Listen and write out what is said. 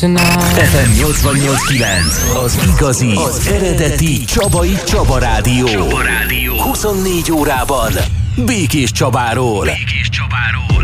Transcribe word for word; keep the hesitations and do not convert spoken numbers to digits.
tonight. ef em nyolcvannyolc kilenc, az igazi, az eredeti Csabai Csaba Rádió. Csaba Rádió. huszonnégy órában Békés Csabáról. Békés